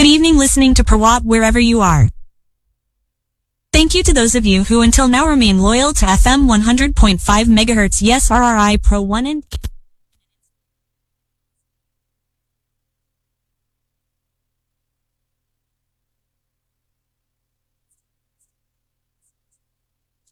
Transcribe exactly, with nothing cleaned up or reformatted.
evening listening to Perwat wherever you are. Thank you to those of you who until now remain loyal to F M one hundred point five megahertz. Yes, R R I Pro one and